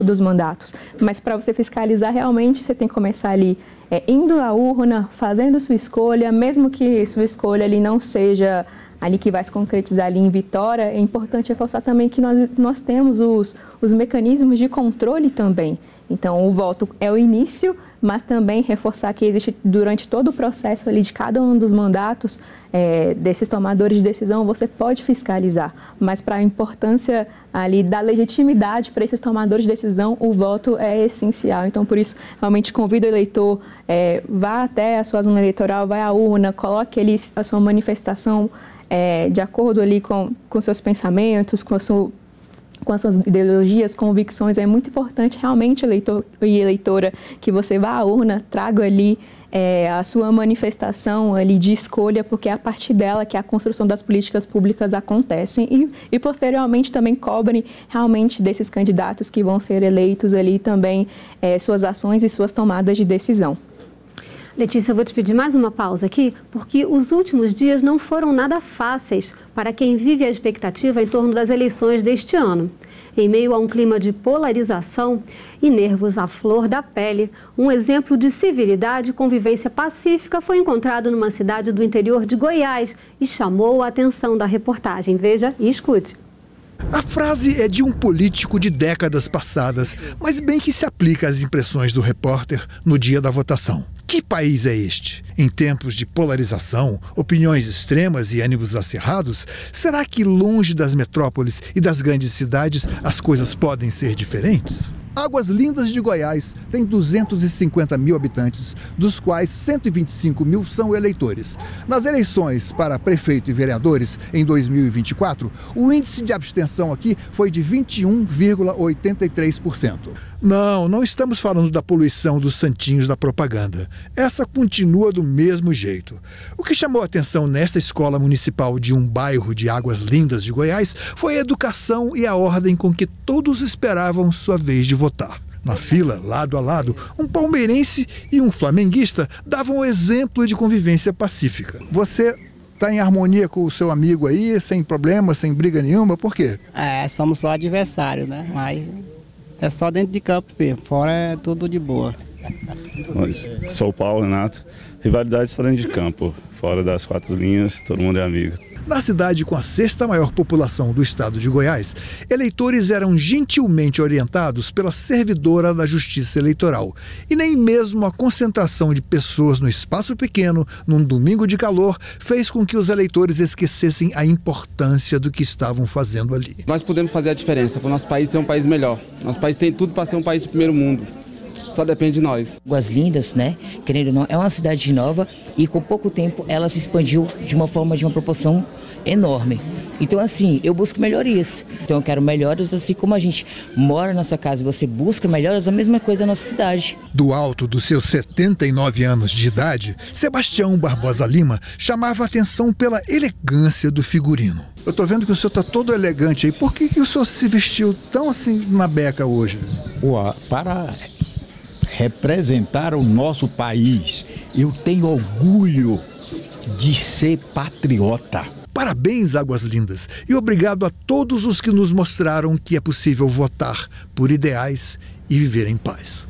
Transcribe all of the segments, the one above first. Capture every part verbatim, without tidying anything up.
dos mandatos. Mas para você fiscalizar realmente, você tem que começar ali é, indo à urna, fazendo sua escolha, mesmo que sua escolha ali não seja ali que vai se concretizar ali em vitória, é importante reforçar também que nós, nós temos os, os mecanismos de controle também. Então, o voto é o início, mas também reforçar que existe durante todo o processo ali de cada um dos mandatos é, desses tomadores de decisão, você pode fiscalizar. Mas para a importância ali da legitimidade para esses tomadores de decisão, o voto é essencial. Então, por isso, realmente convido o eleitor, é, vá até a sua zona eleitoral, vai à urna, coloque ali a sua manifestação é, de acordo ali com, com seus pensamentos, com a sua com as suas ideologias, convicções. É muito importante realmente, eleitor e eleitora, que você vá à urna, traga ali é, a sua manifestação ali de escolha, porque é a partir dela que a construção das políticas públicas acontecem e, e posteriormente também cobrem realmente desses candidatos que vão ser eleitos ali também é, suas ações e suas tomadas de decisão. Letícia, eu vou te pedir mais uma pausa aqui, porque os últimos dias não foram nada fáceis para quem vive a expectativa em torno das eleições deste ano. Em meio a um clima de polarização e nervos à flor da pele, um exemplo de civilidade e convivência pacífica foi encontrado numa cidade do interior de Goiás e chamou a atenção da reportagem. Veja e escute. A frase é de um político de décadas passadas, mas bem que se aplica às impressões do repórter no dia da votação. Que país é este? Em tempos de polarização, opiniões extremas e ânimos acirrados, será que longe das metrópoles e das grandes cidades as coisas podem ser diferentes? Águas Lindas de Goiás tem duzentos e cinquenta mil habitantes, dos quais cento e vinte e cinco mil são eleitores. Nas eleições para prefeito e vereadores em dois mil e vinte e quatro, o índice de abstenção aqui foi de vinte e um vírgula oitenta e três por cento. Não, não estamos falando da poluição dos santinhos da propaganda. Essa continua do mesmo jeito. O que chamou a atenção nesta escola municipal de um bairro de Águas Lindas de Goiás foi a educação e a ordem com que todos esperavam sua vez de votar. Na fila, lado a lado, um palmeirense e um flamenguista davam um exemplo de convivência pacífica. Você está em harmonia com o seu amigo aí, sem problema, sem briga nenhuma? Por quê? É, somos só adversários, né? Mas é só dentro de campo mesmo, fora é tudo de boa. Oi, sou o Paulo Renato. Rivalidade só dentro de campo, fora das quatro linhas, todo mundo é amigo. Na cidade com a sexta maior população do estado de Goiás, eleitores eram gentilmente orientados pela servidora da Justiça Eleitoral. E nem mesmo a concentração de pessoas no espaço pequeno, num domingo de calor, fez com que os eleitores esquecessem a importância do que estavam fazendo ali. Nós podemos fazer a diferença para o nosso país ser um país melhor. Nosso país tem tudo para ser um país de primeiro mundo. Só depende de nós. Águas Lindas, né? Querendo ou não, é uma cidade nova e com pouco tempo ela se expandiu de uma forma, de uma proporção enorme. Então, assim, eu busco melhorias. Então, eu quero melhoras, assim como a gente mora na sua casa e você busca melhoras, a mesma coisa na nossa cidade. Do alto dos seus setenta e nove anos de idade, Sebastião Barbosa Lima chamava a atenção pela elegância do figurino. Eu tô vendo que o senhor tá todo elegante aí. Por que que o senhor se vestiu tão assim na beca hoje? Ué, para representar o nosso país. Eu tenho orgulho de ser patriota. Parabéns, Águas Lindas, e obrigado a todos os que nos mostraram que é possível votar por ideais e viver em paz.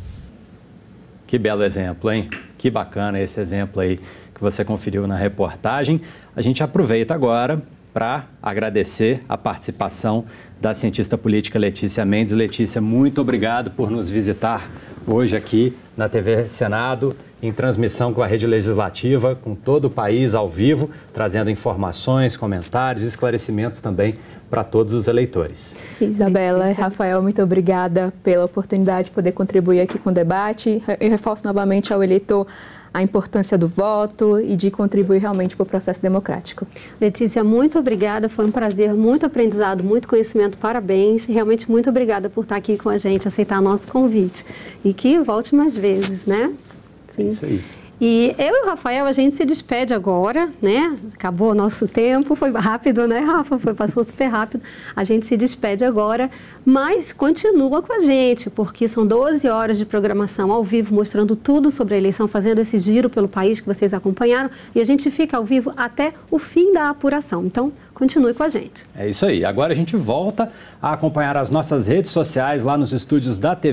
Que belo exemplo, hein? Que bacana esse exemplo aí que você conferiu na reportagem. A gente aproveita agora para agradecer a participação da cientista política Letícia Mendes. Letícia, muito obrigado por nos visitar hoje aqui na T V Senado, em transmissão com a Rede Legislativa, com todo o país ao vivo, trazendo informações, comentários, esclarecimentos também para todos os eleitores. Isabela e Rafael, muito obrigada pela oportunidade de poder contribuir aqui com o debate. Eu reforço novamente ao eleitor a importância do voto e de contribuir realmente para o processo democrático. Letícia, muito obrigada, foi um prazer, muito aprendizado, muito conhecimento, parabéns. Realmente muito obrigada por estar aqui com a gente, aceitar nosso convite. E que volte mais vezes, né? Sim. É isso aí. E eu e o Rafael, a gente se despede agora, né? Acabou o nosso tempo, foi rápido, né, Rafa? Foi, passou super rápido. A gente se despede agora, mas continua com a gente, porque são doze horas de programação ao vivo, mostrando tudo sobre a eleição, fazendo esse giro pelo país que vocês acompanharam. E a gente fica ao vivo até o fim da apuração. Então, Continue com a gente. É isso aí. Agora a gente volta a acompanhar as nossas redes sociais lá nos estúdios da T V